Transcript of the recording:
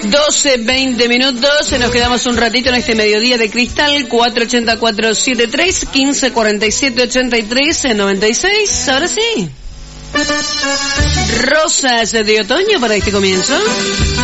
12:20 minutos, nos quedamos un ratito en este mediodía de cristal. 480-473 1547-83-96. Ahora sí, rosas de otoño para este comienzo.